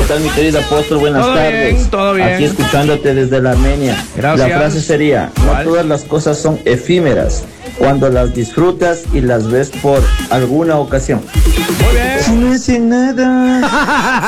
tal, mi querido apóstol? Buenas tardes. Todo bien. Aquí escuchándote desde la Armenia. Gracias. La frase sería, no todas las cosas son efímeras cuando las disfrutas y las ves por alguna ocasión. Muy bien. No hace nada.